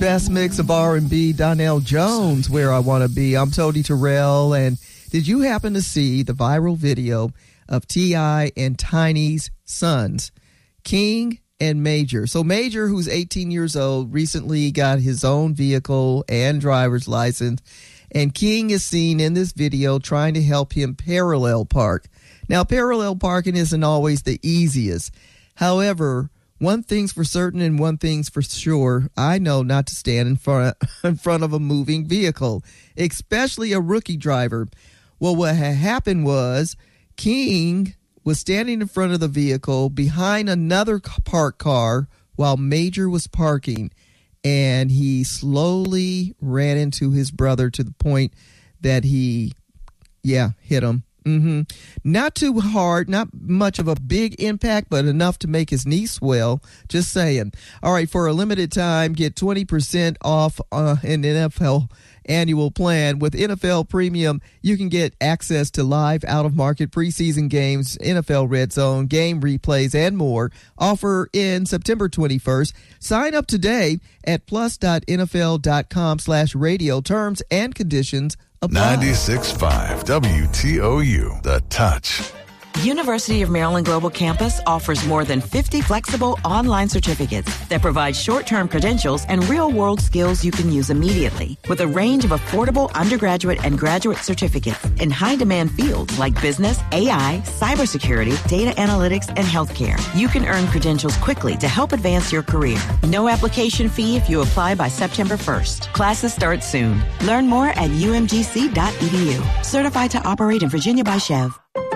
best mix of R&B, Donnell Jones, Where I Want to Be. I'm Tony Terrell, and did you happen to see the viral video of T.I. and Tiny's sons, King and Major? So Major, who's 18 years old, recently got his own vehicle and driver's license, and King is seen in this video trying to help him parallel park. Now, parallel parking isn't always the easiest. However, one thing's for certain and one thing's for sure. I know not to stand in front of a moving vehicle, especially a rookie driver. Well, what had happened was King was standing in front of the vehicle behind another parked car while Major was parking, and he slowly ran into his brother to the point that he, hit him. Not too hard, not much of a big impact, but enough to make his knee swell. Just saying. All right, for a limited time, get 20% off an NFL annual plan. With NFL Premium, you can get access to live out-of-market preseason games, NFL Red Zone, game replays, and more. Offer in September 21st. Sign up today at plus.nfl.com/radio. Terms and conditions apply. 96.5 WTOU, The Touch. University of Maryland Global Campus offers more than 50 flexible online certificates that provide short-term credentials and real-world skills you can use immediately, with a range of affordable undergraduate and graduate certificates in high-demand fields like business, AI, cybersecurity, data analytics, and healthcare. You can earn credentials quickly to help advance your career. No application fee if you apply by September 1st. Classes start soon. Learn more at umgc.edu. Certified to operate in Virginia by Chev.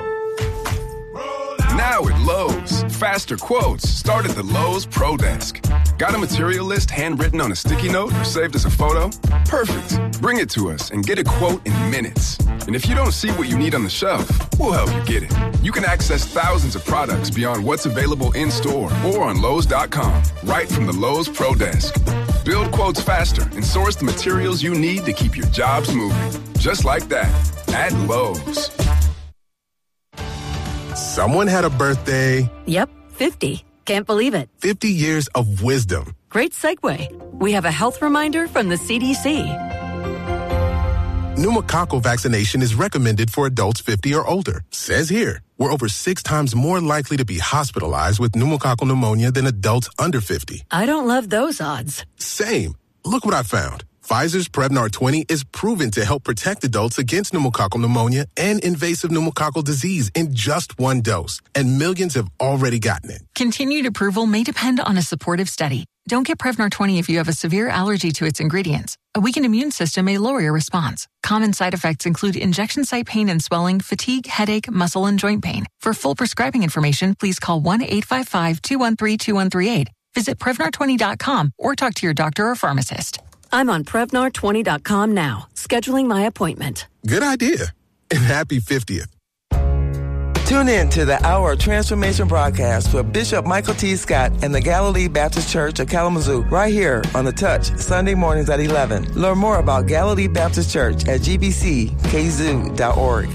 Now at Lowe's, faster quotes start at the Lowe's Pro Desk. Got a material list handwritten on a sticky note or saved as a photo? Perfect. Bring it to us and get a quote in minutes. And if you don't see what you need on the shelf, we'll help you get it. You can access thousands of products beyond what's available in-store or on Lowe's.com, right from the Lowe's Pro Desk. Build quotes faster and source the materials you need to keep your jobs moving. Just like that, at Lowe's. Someone had a birthday. Yep, 50. Can't believe it. 50 years of wisdom. Great segue. We have a health reminder from the CDC. Pneumococcal vaccination is recommended for adults 50 or older. Says here, we're over 6 times more likely to be hospitalized with pneumococcal pneumonia than adults under 50. I don't love those odds. Same. Look what I found. Pfizer's Prevnar 20 is proven to help protect adults against pneumococcal pneumonia and invasive pneumococcal disease in just 1 dose, and millions have already gotten it. Continued approval may depend on a supportive study. Don't get Prevnar 20 if you have a severe allergy to its ingredients. A weakened immune system may lower your response. Common side effects include injection site pain and swelling, fatigue, headache, muscle, and joint pain. For full prescribing information, please call 1-855-213-2138. Visit Prevnar20.com or talk to your doctor or pharmacist. I'm on Prevnar20.com now, scheduling my appointment. Good idea. And happy 50th. Tune in to the Hour of Transformation broadcast with Bishop Michael T. Scott and the Galilee Baptist Church of Kalamazoo right here on The Touch, Sunday mornings at 11. Learn more about Galilee Baptist Church at gbckzoo.org.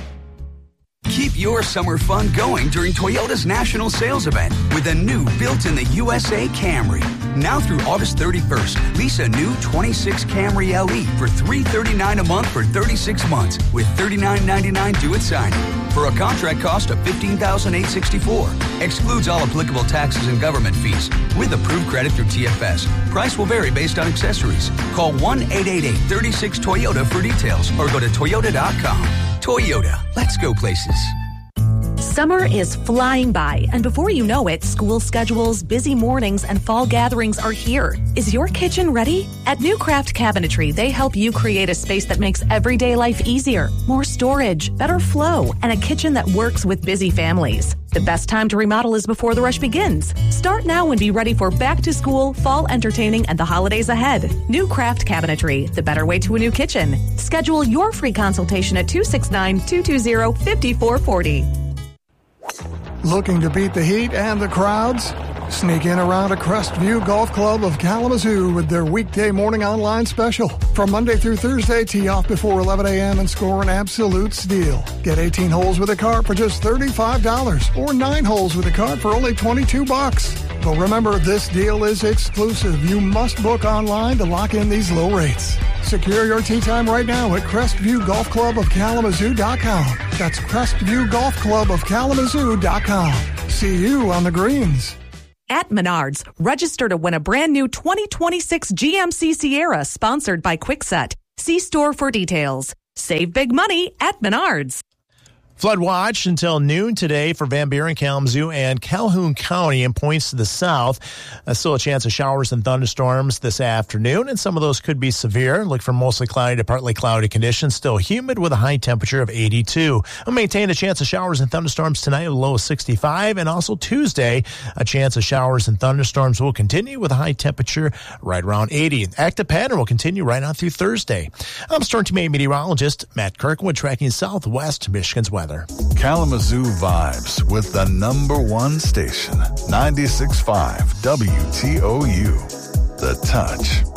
Keep your summer fun going during Toyota's National Sales Event with a new built-in-the-USA Camry. Now through August 31st, lease a new 26 Camry LE for $339 a month for 36 months with $39.99 due at signing. For a contract cost of $15,864. Excludes all applicable taxes and government fees. With approved credit through TFS. Price will vary based on accessories. Call 1-888-36-TOYOTA for details or go to Toyota.com. Toyota, let's go places. Summer is flying by, and before you know it, school schedules, busy mornings, and fall gatherings are here. Is your kitchen ready? At New Craft Cabinetry, they help you create a space that makes everyday life easier, more storage, better flow, and a kitchen that works with busy families. The best time to remodel is before the rush begins. Start now and be ready for back to school, fall entertaining, and the holidays ahead. New Craft Cabinetry, the better way to a new kitchen. Schedule your free consultation at 269-220-5440. Looking to beat the heat and the crowds? Sneak in around a Crestview Golf Club of Kalamazoo with their weekday morning online special. From Monday through Thursday, tee off before 11 a.m. and score an absolute steal. Get 18 holes with a cart for just $35 or 9 holes with a cart for only $22. But remember, this deal is exclusive. You must book online to lock in these low rates. Secure your tee time right now at Crestview Golf Club of Kalamazoo.com. That's Crestview Golf Club of Kalamazoo.com. See you on the greens. At Menards, register to win a brand new 2026 GMC Sierra sponsored by Kwikset. See store for details. Save big money at Menards. Flood watch until noon today for Van Buren, Kalamazoo, and Calhoun County, and points to the south. Still a chance of showers and thunderstorms this afternoon, and some of those could be severe. Look for mostly cloudy to partly cloudy conditions. Still humid with a high temperature of 82. We'll maintain a chance of showers and thunderstorms tonight with a low of 65, and also Tuesday, a chance of showers and thunderstorms will continue with a high temperature right around 80. Active pattern will continue right on through Thursday. I'm Storm Team 8 meteorologist Matt Kirkwood tracking southwest Michigan's weather. Kalamazoo vibes with the #1 station, 96.5 WTOU. The Touch.